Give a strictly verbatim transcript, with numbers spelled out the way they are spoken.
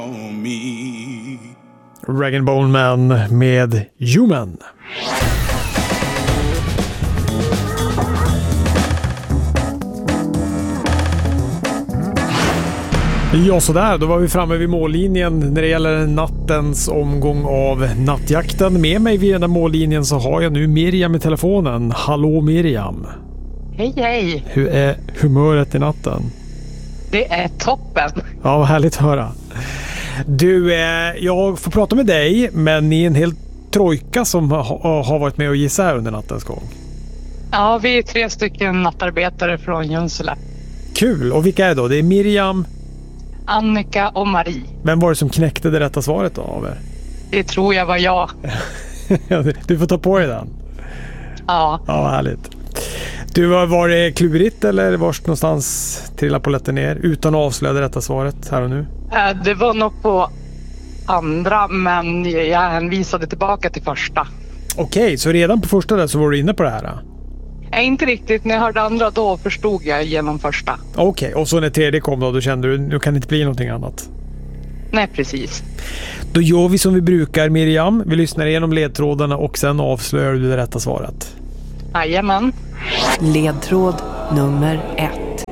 Rag and Bone Man med Human. Ja, sådär, då var vi framme vid mållinjen när det gäller nattens omgång av nattjakten. Med mig vid den där mållinjen så har jag nu Miriam i telefonen. Hallå Miriam. Hej hej. Hur är humöret i natten? Det är toppen. Ja, vad härligt att höra. Du, eh, jag får prata med dig, men ni är en hel trojka som ha, har varit med och gissa här under nattens gång. Ja, vi är tre stycken nattarbetare från Junsele. Kul, och vilka är det då? Det är Miriam, Annika och Marie. Vem var det som knäckte det rätta svaret då av er? Det tror jag var jag. Du får ta på dig den. Ja. Ja, härligt. Du, var det klurigt eller var någonstans trilla polletten ner utan att avslöja det rätta svaret här och nu? Det var nog på andra, men jag hänvisade tillbaka till första. Okej, så redan på första där så var du inne på det här? Jag inte riktigt, när jag hörde andra då förstod jag genom första. Okej, och så när tredje kom då, då kände du nu kan det inte bli någonting annat? Nej, precis. Då gör vi som vi brukar, Miriam. Vi lyssnar igenom ledtrådarna och sen avslöjar du det rätta svaret. Jajamän. Ledtråd nummer ett.